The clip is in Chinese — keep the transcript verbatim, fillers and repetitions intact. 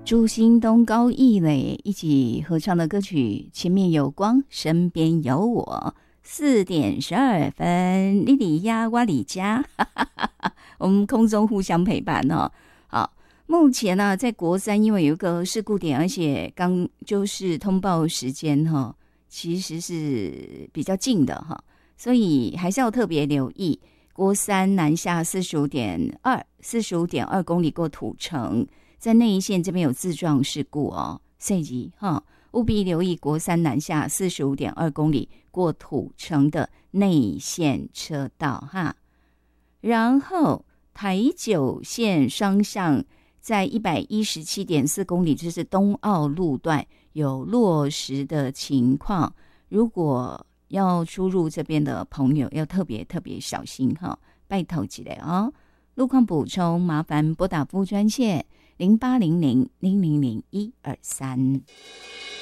朱兴东、高艺磊一起合唱的歌曲《前面有光，身边有我》。四点十二分，你里呀，我里家，我们空中互相陪伴哦。好，目前呢、啊，在国三因为有一个事故点，而且刚就是通报时间哈、哦，其实是比较近的哈，所以还是要特别留意。国三南下四十五点二，四十五点二公里过土城。在内一线这边有自撞事故哦，所以哈务必留意国三南下四十五点二公里过土城的内线车道哈。然后台九线双向在一百一十七点四公里，就是东澳路段有落石的情况，如果要出入这边的朋友要特别特别小心哈，拜托一下哦。路况补充，麻烦拨打服务专线零八零零零零零一二三。